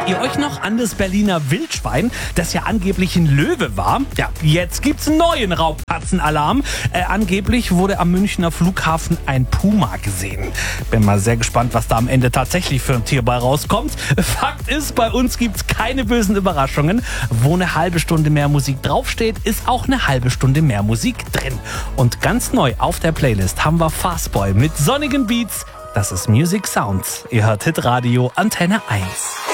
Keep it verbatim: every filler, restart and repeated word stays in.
Erinnert ihr euch noch an das Berliner Wildschwein, das ja angeblich ein Löwe war? Ja, jetzt gibt's einen neuen Raubkatzenalarm. Äh, angeblich wurde am Münchner Flughafen ein Puma gesehen. Bin mal sehr gespannt, was da am Ende tatsächlich für ein Tier bei rauskommt. Fakt ist, bei uns gibt's keine bösen Überraschungen. Wo eine halbe Stunde mehr Musik draufsteht, ist auch eine halbe Stunde mehr Musik drin. Und ganz neu auf der Playlist haben wir Fastboy mit sonnigen Beats. Das ist Music Sounds. Ihr hört Hitradio Antenne eins.